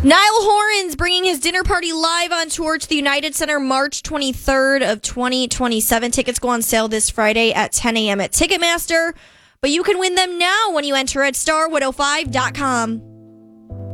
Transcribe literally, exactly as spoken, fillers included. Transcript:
Niall Horan's bringing his dinner party live on tour to the United Center March twenty-third of twenty twenty-seven. Tickets go on sale this Friday at ten a.m. at Ticketmaster, but you can win them now when you enter at star one oh five dot com.